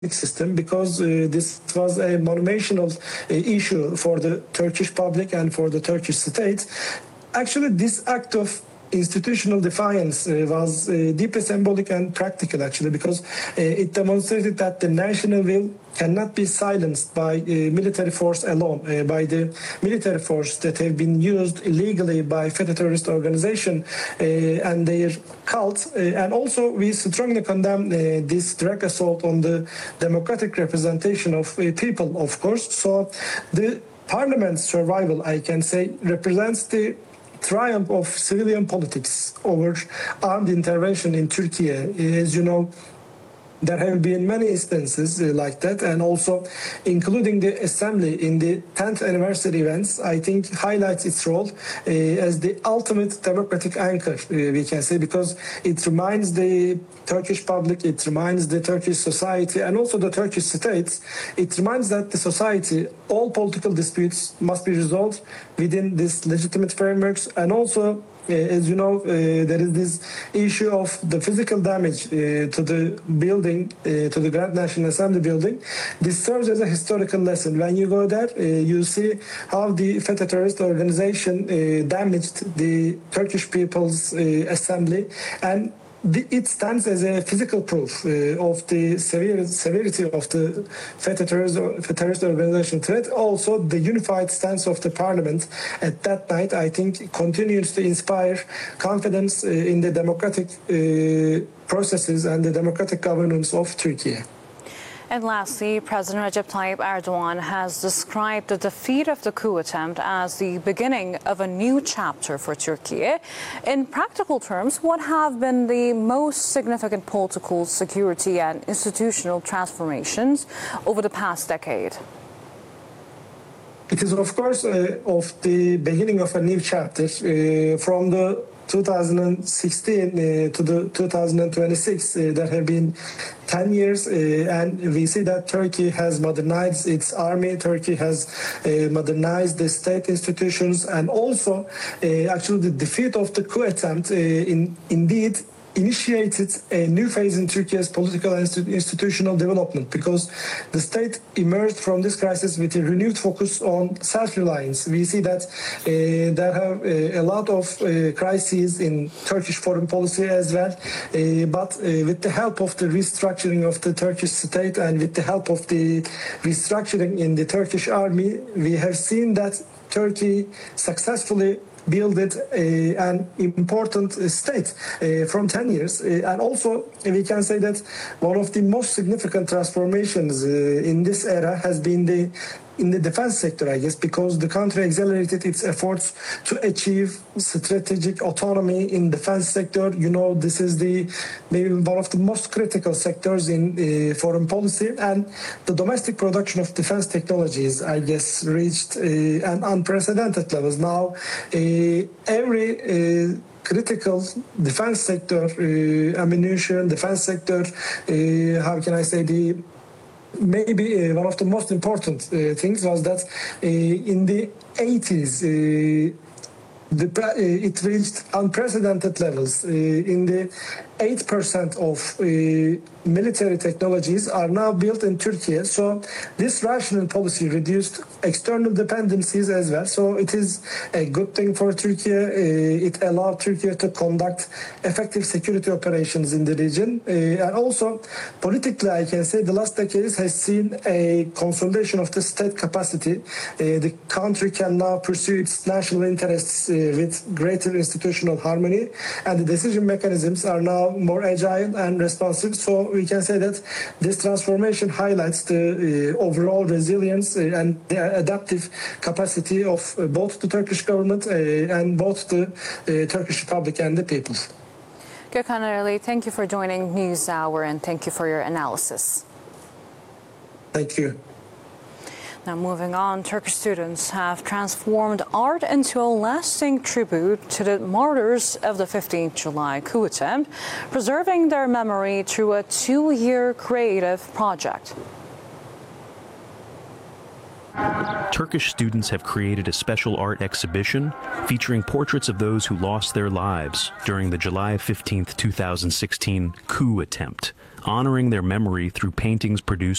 system, because this was a monumental issue for the Turkish public and for the Turkish state. Actually, this act of institutional defiance was deeply symbolic and practical, actually, because it demonstrated that the national will cannot be silenced by military force alone, by the military force that have been used illegally by FETÖ terrorist organization and their cult. And also, we strongly condemn this direct assault on the democratic representation of people, of course. So the parliament's survival, I can say, represents the triumph of civilian politics over armed intervention in Turkey. As you know, there have been many instances like that, and also including the assembly in the 10th anniversary events, I think highlights its role as the ultimate democratic anchor, we can say, because it reminds the Turkish public, it reminds the Turkish society, and also the Turkish states, it reminds that the society, all political disputes must be resolved within these legitimate frameworks. And also, as you know, there is this issue of the physical damage to the building, to the Grand National Assembly building. This serves as a historical lesson. When you go there, you see how the FETÖ terrorist organization damaged the Turkish People's Assembly, and it stands as a physical proof of the severity of the FETÖ terrorist organization threat. Also, the unified stance of the parliament at that night, I think, continues to inspire confidence in the democratic processes and the democratic governance of Turkey. And lastly, President Recep Tayyip Erdogan has described the defeat of the coup attempt as the beginning of a new chapter for Turkey. In practical terms, what have been the most significant political, security and institutional transformations over the past decade? It is, of course, of the beginning of a new chapter from the 2016 to the 2026. There have been 10 years, and we see that Turkey has modernized its army, Turkey has modernized the state institutions, and also actually the defeat of the coup attempt indeed initiated a new phase in Turkey's political and institutional development, because the state emerged from this crisis with a renewed focus on self-reliance. We see that there have a lot of crises in Turkish foreign policy as well, but with the help of the restructuring of the Turkish state and with the help of the restructuring in the Turkish army, we have seen that Turkey successfully built an important state from 10 years. And also, we can say that one of the most significant transformations in this era has been in the defense sector, I guess, because the country accelerated its efforts to achieve strategic autonomy in defense sector. You know, this is maybe one of the most critical sectors in foreign policy, and the domestic production of defense technologies, I guess, reached an unprecedented levels. Now, every critical defense sector, ammunition, defense sector, how can I say, maybe one of the most important things was that in the 80s, it reached unprecedented levels. In the 8% of military technologies are now built in Turkey. So this rational policy reduced external dependencies as well. So it is a good thing for Turkey. It allowed Turkey to conduct effective security operations in the region. And also, politically, I can say the last decades has seen a consolidation of the state capacity. The country can now pursue its national interests with greater institutional harmony, and the decision mechanisms are now more agile and responsive. So we can say that this transformation highlights the overall resilience and the adaptive capacity of both the Turkish government and both the Turkish Republic and the people. Gökhan Ereli, thank you for joining NewsHour, and thank you for your analysis. Thank you. Now, moving on, Turkish students have transformed art into a lasting tribute to the martyrs of the 15th July coup attempt, preserving their memory through a 2-year creative project. Turkish students have created a special art exhibition featuring portraits of those who lost their lives during the July 15, 2016 coup attempt, honoring their memory through paintings produced